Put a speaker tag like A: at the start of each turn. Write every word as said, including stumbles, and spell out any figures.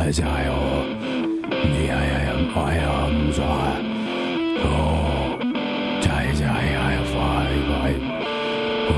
A: 大家好，你还还还唔錯啊？哦。